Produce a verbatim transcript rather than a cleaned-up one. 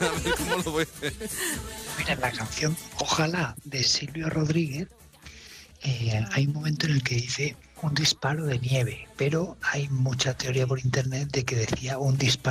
A ver cómo lo voy a hacer. Mira, en la canción Ojalá de Silvio Rodríguez eh, hay un momento en el que dice un disparo de nieve, pero hay mucha teoría por internet de que decía un disparo